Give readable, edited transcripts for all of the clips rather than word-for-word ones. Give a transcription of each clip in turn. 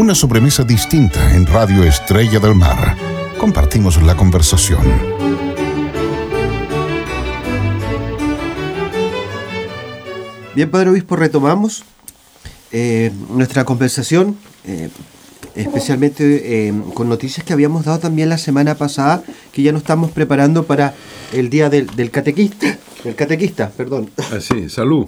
Una sobremesa distinta en Radio Estrella del Mar. Compartimos la conversación. Bien, Padre Obispo, retomamos nuestra conversación, especialmente con noticias que habíamos dado también la semana pasada, que ya nos estamos preparando para el día del catequista, perdón. Así, salud.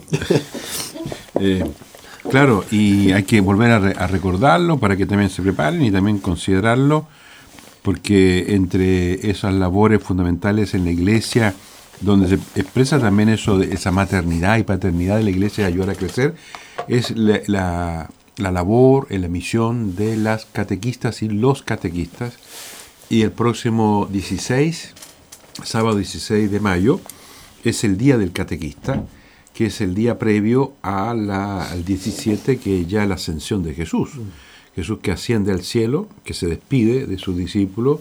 Claro, y hay que volver a recordarlo para que también se preparen y también considerarlo, porque entre esas labores fundamentales en la Iglesia, donde se expresa también eso de esa maternidad y paternidad de la Iglesia de ayudar a crecer, es la labor, la misión de las catequistas y los catequistas. Y el próximo 16, sábado 16 de mayo, es el Día del Catequista, que es el día previo al 17, que ya la ascensión de Jesús. Jesús que asciende al cielo, que se despide de sus discípulos,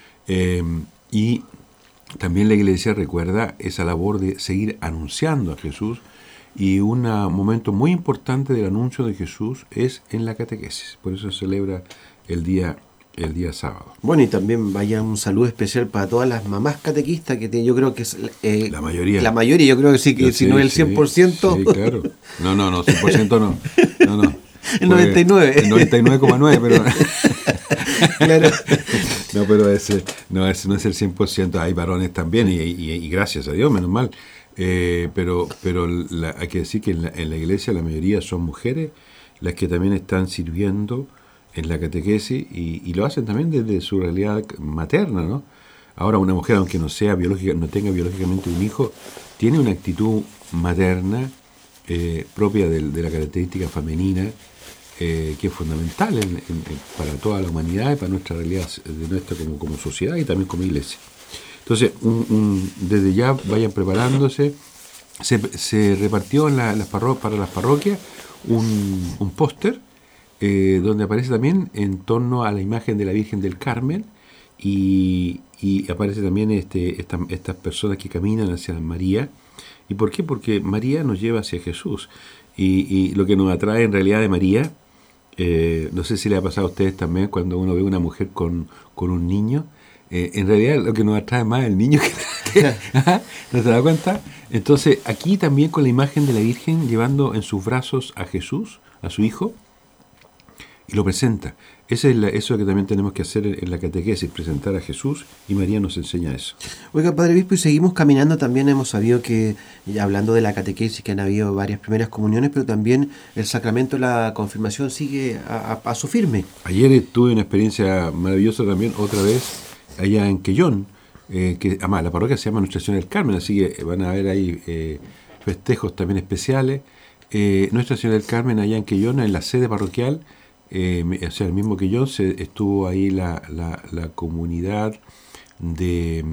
y también la Iglesia recuerda esa labor de seguir anunciando a Jesús, y un momento muy importante del anuncio de Jesús es en la catequesis. Por eso se celebra el día sábado. Bueno, y también vaya un saludo especial para todas las mamás catequistas, que yo creo que es la mayoría. La mayoría, yo creo que sí, que si no es el 100%. Sí, claro. No, 100% no. El 99. El 99,9, pero... Claro. No, pero ese no es el 100%. Hay varones también, y gracias a Dios, menos mal. Pero hay que decir que en la Iglesia la mayoría son mujeres las que también están sirviendo en la catequesis, y lo hacen también desde su realidad materna, ¿no? Ahora, una mujer, aunque no tenga biológicamente un hijo, tiene una actitud materna propia de la característica femenina, que es fundamental para toda la humanidad y para nuestra realidad, como sociedad y también como Iglesia. Entonces, desde ya vayan preparándose. Se repartió para las parroquias un póster donde aparece también en torno a la imagen de la Virgen del Carmen, y aparece también estas personas que caminan hacia María. ¿Y por qué? Porque María nos lleva hacia Jesús, y lo que nos atrae en realidad de María, no sé si le ha pasado a ustedes también cuando uno ve una mujer con un niño, en realidad lo que nos atrae más es el niño ¿no te das cuenta? Entonces aquí también con la imagen de la Virgen llevando en sus brazos a Jesús, a su hijo, y lo presenta. Eso es lo que también tenemos que hacer en la catequesis, presentar a Jesús, y María nos enseña eso. Oiga, Padre Obispo, y seguimos caminando. También hemos sabido que, hablando de la catequesis, que han habido varias primeras comuniones, pero también el sacramento de la confirmación sigue a su firme. Ayer tuve una experiencia maravillosa también, otra vez, allá en Quellón, que además la parroquia se llama Nuestra Señora del Carmen, así que van a haber ahí festejos también especiales. Nuestra Señora del Carmen allá en Quellón, en la sede parroquial, o sea, el mismo Quellón, estuvo ahí la comunidad de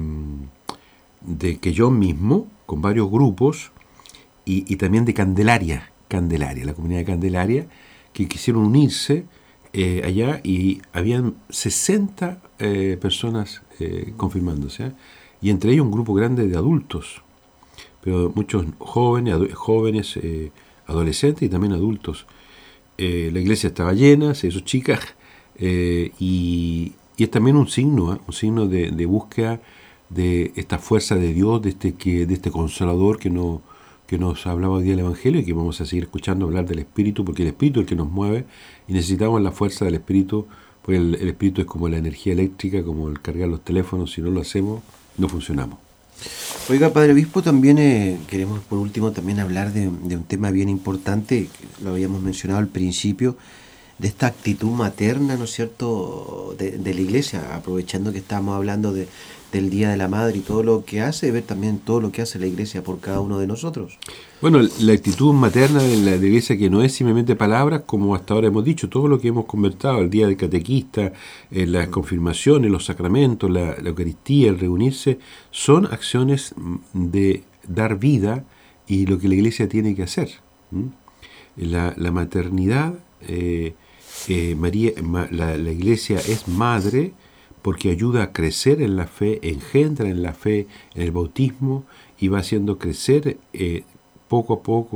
Quellón mismo, con varios grupos, y también de Candelaria, la comunidad de Candelaria, que quisieron unirse allá, y habían 60 personas confirmándose, y entre ellos un grupo grande de adultos, pero muchos jóvenes, adolescentes y también adultos. La iglesia estaba llena, se hizo chica, y es también un signo de búsqueda de esta fuerza de Dios, de este Consolador que nos hablaba hoy día del Evangelio, y que vamos a seguir escuchando hablar del Espíritu, porque el Espíritu es el que nos mueve, y necesitamos la fuerza del Espíritu, porque el Espíritu es como la energía eléctrica, como el cargar los teléfonos. Si no lo hacemos, no funcionamos. Oiga, Padre Obispo, también queremos por último también hablar de un tema bien importante, que lo habíamos mencionado al principio, de esta actitud materna, ¿no es cierto?, de la Iglesia, aprovechando que estamos hablando del Día de la Madre y todo lo que hace, ver también todo lo que hace la Iglesia por cada uno de nosotros. Bueno, la actitud materna de la Iglesia, que no es simplemente palabras, como hasta ahora hemos dicho, todo lo que hemos conversado, el Día del Catequista, las confirmaciones, los sacramentos, la Eucaristía, el reunirse, son acciones de dar vida, y lo que la Iglesia tiene que hacer. La maternidad, la Iglesia es madre porque ayuda a crecer en la fe, engendra en la fe, en el bautismo, y va haciendo crecer poco a poco